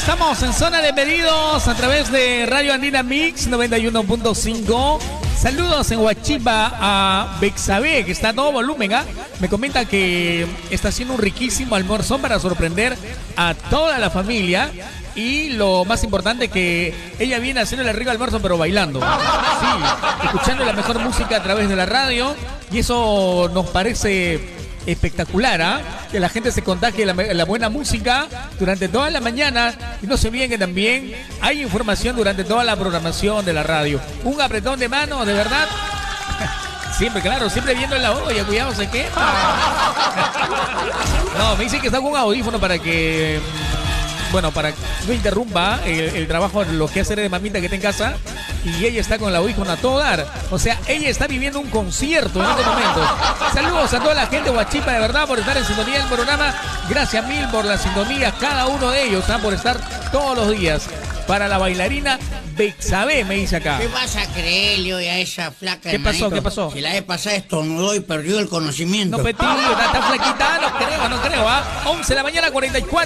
estamos en zona de pedidos a través de Radio Andina Mix 91.5. Saludos en Huachipa a Bexabé, que está a todo volumen, ¿ah? Me comenta que está haciendo un riquísimo almuerzo para sorprender a toda la familia. Y lo más importante, que ella viene haciendo el rico almuerzo, pero bailando. Sí, escuchando la mejor música a través de la radio. Y eso nos parece espectacular, ¿ah? Que la gente se contagie la buena música durante toda la mañana. Y no se olviden que también hay información durante toda la programación de la radio. Un apretón de manos, de verdad. Siempre, claro, siempre viendo en la olla, cuidado, se quema. No, me dicen que está con un audífono para que... Bueno, para que no interrumpa el trabajo, lo que hace de mamita que está en casa. Y ella está con el audífono a todo dar. O sea, ella está viviendo un concierto en este momento. Saludos a toda la gente de Huachipa, de verdad, por estar en sintonía del programa. Gracias mil por la sintonía, cada uno de ellos, por estar todos los días. Para la bailarina Bexabé, me dice acá. ¿Qué vas a creerle hoy a esa flaca? ¿Qué pasó? ¿Qué pasó? Que la vez pasada estornudó y perdió el conocimiento. No, Petit, está flaquita, no creo, ¿ah? 11 de la mañana, 44.